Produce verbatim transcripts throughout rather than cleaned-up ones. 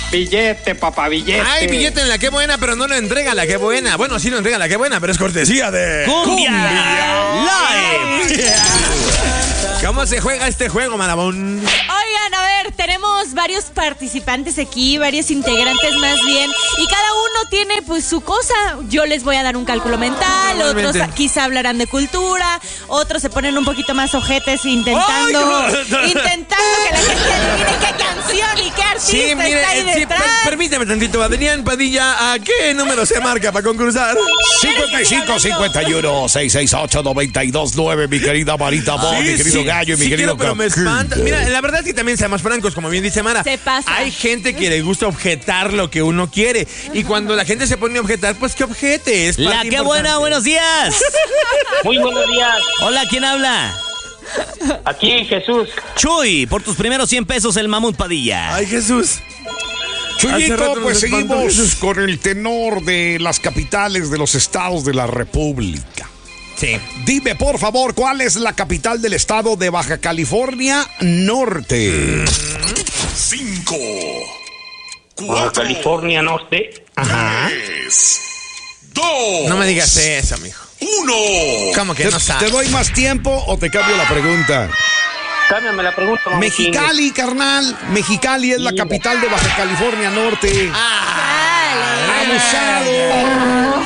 Billete, papá, billete. Hay billete en la que buena, pero no lo entrega la que buena. Bueno, sí lo entrega la que buena, pero es cortesía de Cumbia, Cumbia Live. Yeah. ¿Cómo se juega este juego, Malabón? Oigan, a ver, tenemos varios participantes aquí, varios integrantes más bien, y cada uno tiene pues su cosa. Yo les voy a dar un cálculo mental, otros quizá hablarán de cultura, otros se ponen un poquito más ojetes intentando, Ay, intentando que la gente adivine qué canción y qué artista Sí, mire, está ahí sí, detrás. per- permíteme tantito, Adrián Padilla, ¿a qué número se marca para concursar? cincuenta y cinco, cincuenta y uno, seiscientos sesenta y ocho, noventa y dos, nueve, mi querida Marita Bon, mi querido Gallo y mi sí querido quiero, pero me Cancún. espanta. Mira, la verdad es que también seamos francos, como bien dice Mara. Se pasa. Hay gente que le gusta objetar lo que uno quiere. Y cuando la gente se pone a objetar, pues que objete. Es La parte que importante. buena, buenos días. Muy buenos días. Hola, ¿quién habla? Aquí Jesús. Chuy, por tus primeros cien pesos el Mamut Padilla. Ay, Jesús. Hace Chuyito, rato pues nos espantó seguimos Jesús. con el tenor de las capitales de los estados de la República. Sí. Dime, por favor, ¿cuál es la capital del estado de Baja California Norte? Cinco, Baja cuatro, California Norte. Ajá. tres, dos, No me digas eso, mijo. uno. ¿Cómo que ¿Te, no te sabes? doy más tiempo o te cambio la pregunta? Cámbiame la pregunta, Mamuchín. Mexicali, carnal. Mexicali es la capital de Baja California Norte. Ah, Abusado.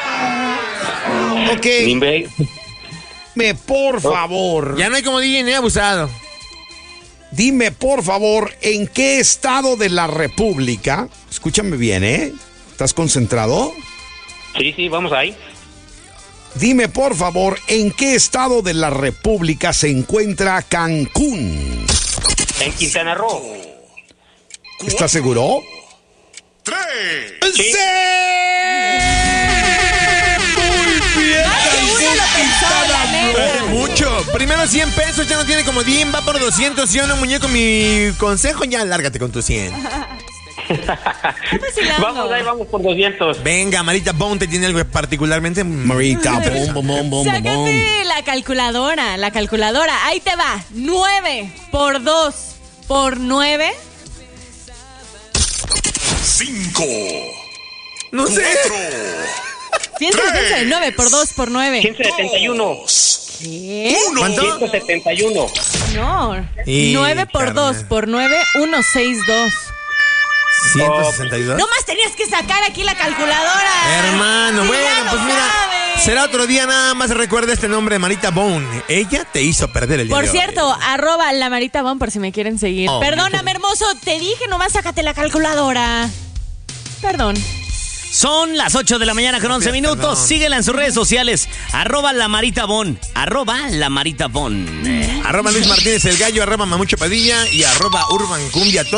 Ok, Dime. dime por favor, ya no hay como D J ni abusado. dime por favor, ¿en qué estado de la República? Escúchame bien, ¿eh? ¿Estás concentrado? Sí, sí, vamos ahí. Dime por favor, ¿en qué estado de la República se encuentra Cancún? En Quintana Roo. ¿Estás seguro? Tres. Sí. Muy bien, Uno lo pensó, la neta. Eh, mucho. Primero cien pesos, ya no tiene como diez, va por doscientos. ¿Sí o no, muñeco? Mi consejo, ya lárgate con tu cien. Vacilando. Vamos ahí, vamos por doscientos. Venga, Marita Bon, ¿te tiene algo particularmente? Marita, bom, bom, bom, bom, bom. Sácate la calculadora, la calculadora. Ahí te va. nueve por dos por nueve. Cinco, No sé. cuatro, Piensa, piensa. nueve por dos por nueve. ciento setenta y uno. ¿Qué? uno. ¿Cuánto? ciento setenta y uno. No. Y, nueve por carnal. dos por nueve, ciento sesenta y dos. ¿ciento sesenta y dos? No más tenías que sacar aquí la calculadora. Hermano, Sí, bueno, ya lo pues mira, sabes. será otro día, nada más recuerda este nombre de Marita Bon. Ella te hizo perder el día Por de hoy. cierto, arroba la Marita Bon por si me quieren seguir. Oh, Perdóname, hermoso, te dije nomás sácate la calculadora. Perdón. Son las ocho de la mañana con once minutos. Perdón. Síguela en sus redes sociales. Arroba la Marita Bon. Arroba la Marita Bon. Eh. Arroba Luis Martínez el Gallo, arroba Mamucho Padilla y arroba Urban Cumbia.